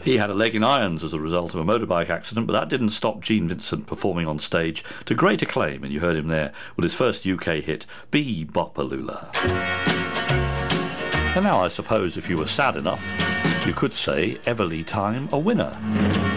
He had a leg in irons as a result of a motorbike accident, but that didn't stop Gene Vincent performing on stage to great acclaim, and you heard him there with his first UK hit, Be Bopalula. And now I suppose if you were sad enough, you could say Everly Time a winner.